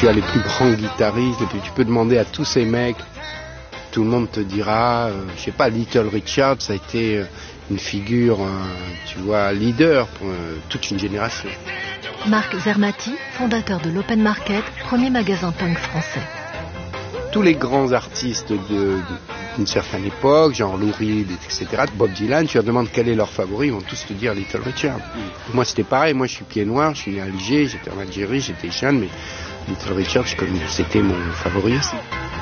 tu as les plus grands guitaristes, tu peux demander à tous ces mecs, tout le monde te dira, je sais pas, Little Richard, ça a été une figure, tu vois, leader pour toute une génération. Marc Zermati, fondateur de l'Open Market, premier magasin punk français. Tous les grands artistes d'une certaine époque, genre Lou Reed, etc., Bob Dylan, tu leur demandes quel est leur favori, ils vont tous te dire Little Richard. Moi c'était pareil, moi je suis pied noir, je suis né à Alger, j'étais en Algérie, j'étais jeune, mais Little Richard, c'était mon favori aussi.